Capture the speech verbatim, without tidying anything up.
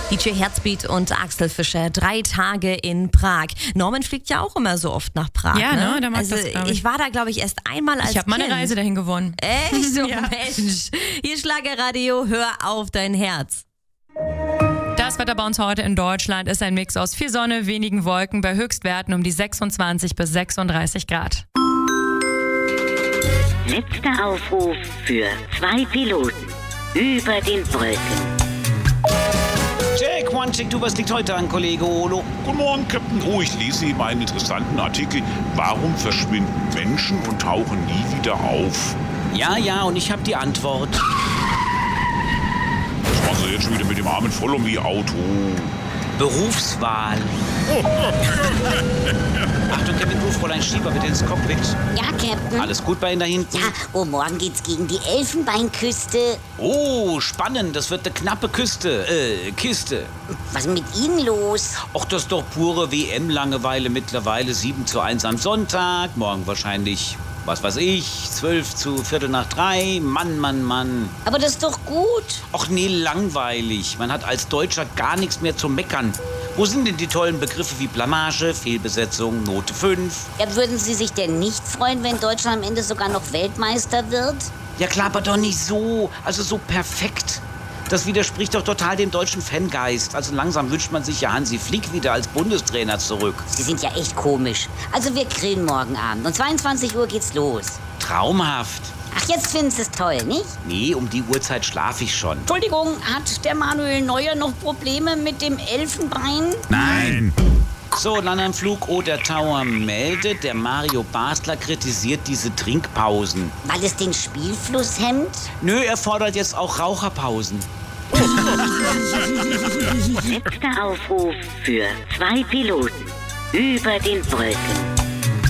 D J Herzbeat und Axel Fischer, drei Tage in Prag. Norman fliegt ja auch immer so oft nach Prag. Ja, ne? Der mag also, das, glaub ich. ich. war da, glaube ich, erst einmal als Ich habe mal eine Kind. Reise dahin gewonnen. Echt? So, Ja. Mensch. Hier Schlagerradio, hör auf dein Herz. Das Wetter bei uns heute in Deutschland ist ein Mix aus viel Sonne, wenigen Wolken bei Höchstwerten um die sechsundzwanzig bis sechsunddreißig Grad. Letzter Aufruf für zwei Piloten über den Wolken. Jack, one check, du, was liegt heute an, Kollege Olo? Guten Morgen, Captain. Oh, ich lese eben einen interessanten Artikel. Warum verschwinden Menschen und tauchen nie wieder auf? Ja, ja, und ich habe die Antwort. Das machen Sie jetzt schon wieder mit dem Armen voll um Ihr Auto. Berufswahl. Achtung, Captain Ruf, Fräulein Schieber, bitte ins Cockpit. Ja, Captain. Alles gut bei Ihnen da hinten? Ja, oh, morgen geht's gegen die Elfenbeinküste. Oh, spannend, das wird eine knappe Küste, äh, Kiste. Was ist mit Ihnen los? Ach, das ist doch pure W M-Langeweile mittlerweile. sieben zu eins am Sonntag, morgen wahrscheinlich, was weiß ich, zwölf zu Viertel nach drei. Mann, Mann, Mann. Aber das ist doch gut. Ach nee, langweilig. Man hat als Deutscher gar nichts mehr zu meckern. Wo sind denn die tollen Begriffe wie Blamage, Fehlbesetzung, Note fünf? Ja, würden Sie sich denn nicht freuen, wenn Deutschland am Ende sogar noch Weltmeister wird? Ja klar, aber doch nicht so. Also so perfekt. Das widerspricht doch total dem deutschen Fangeist. Also langsam wünscht man sich ja Hansi Flick wieder als Bundestrainer zurück. Sie sind ja echt komisch. Also wir grillen morgen Abend. Um zweiundzwanzig Uhr geht's los. Traumhaft. Ach, jetzt finden Sie es toll, nicht? Nee, um die Uhrzeit schlafe ich schon. Entschuldigung, hat der Manuel Neuer noch Probleme mit dem Elfenbein? Nein. So, Landernflug Oder Tower meldet, der Mario Basler kritisiert diese Trinkpausen. Weil es den Spielfluss hemmt? Nö, er fordert jetzt auch Raucherpausen. Letzter Aufruf für zwei Piloten über den Wolken.